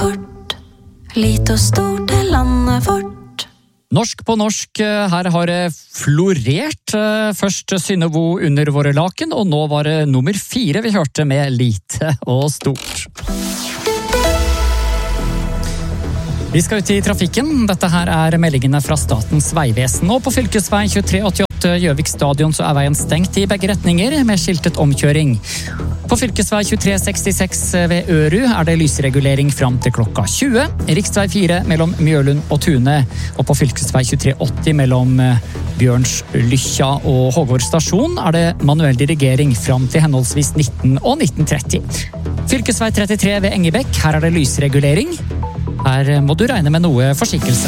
kort, lite og stort er landet vårt. Norsk på norsk, her har det florert. Først Synnevo under våre laken, og nå var det nummer 4 vi hørte med lite og stort. Vi skal ut i trafikken. Dette her er meldingene fra Statens vegvesen. Nå på fylkesvei 2388 Gjøvik stadion så er veien stengt i begge retninger med skiltet omkjøring. På fylkesvei 2366 ved Øru er det lysregulering fram til klokka 20. Riksvei 4 mellom Mjølund og Tune. Og på fylkesvei 2380 mellom Bjørnslykja og Hågård stasjon er det manuell dirigering fram til henholdsvis 19 og 1930. Fylkesvei 33 ved Engebekk, her er det lysregulering. Her må du regne med noe forsinkelse.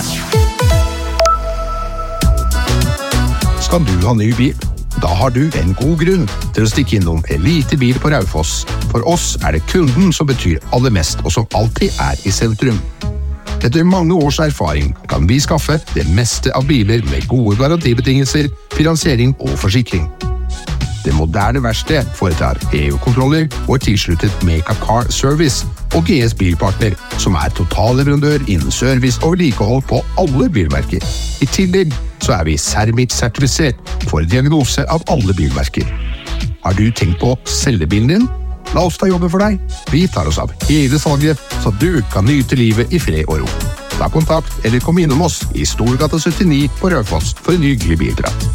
Skal du ha ny bil? Da har du en god grunn til å stikke innom Elite Bil på Raufoss. For oss er det kunden som betyr aller mest, og som alltid er i sentrum. Etter mange års erfaring kan vi skaffe det meste av biler med gode garantibetingelser, finansiering og forsikring. Det moderne verksted foretar EU-kontroller og er tilsluttet Meka Car Service og GS Bilpartner, som er totalleverandør innen service og vedlikehold på alle bilmerker. I tillegg så er vi Cermit-sertifisert for diagnose av alle bilmerker. Har du tenkt på å selge bilen din? La oss ta jobben for deg. Vi tar oss av hele salget, så du kan nyte livet i fred og ro. Ta kontakt eller kom innom oss i Storgata 79 på Raufoss for en hyggelig bilprat.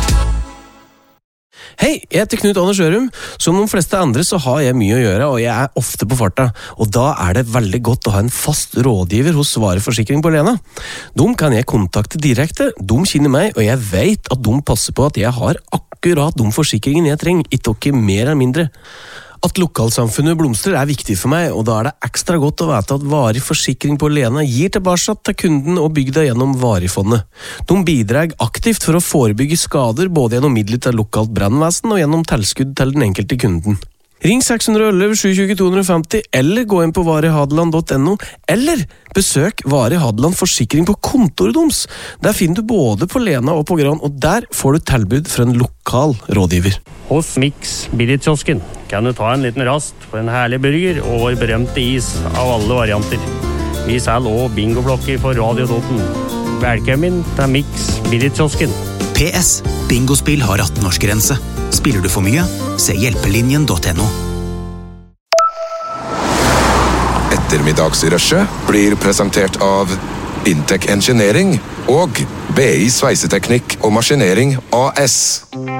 Hei, jeg heter Knut Anders Ørum. Som de fleste andre så har jeg mye å gjøre, og jeg er ofte på farta. Og da er det veldig godt å ha en fast rådgiver hos Svare Forsikring på Lena. De kan jeg kontakte direkte, de kjenner meg, og jeg vet at de passer på at jeg har akkurat de forsikringen jeg trenger, ikke mer eller mindre. At lokalsamfunnet blomstrer er viktig for meg, og da er det ekstra godt å vite at Varig Forsikring på Lena gir tilbake til kunden og bygda gjennom Varifondet. De bidrar aktivt for å forebygge skader både gjennom midler til lokalt brannvesen og gjennom tilskudd til den enkelte kunden. Ring 611 720 250 eller gå inn på varihadeland.no eller besøk Vari Hadeland Forsikring på kontoret deres. Der finner du både på Lena og på Gran, og der får du tilbud fra en lokal rådgiver. Hos Mix Billigkiosken kan du ta en liten rast på en herlig burger og vår berømte is av alle varianter. Vi selger også bingoblokker for Radio Toten. Velkommen til Mix Billigkiosken. PS. Bingospill har 18-årsgrense. Spiller du for mye? Se hjelpelinjen.no. Ettermiddagsrushet blir presentert av Intec Engineering og BI Sveiseteknikk og Maskinering AS.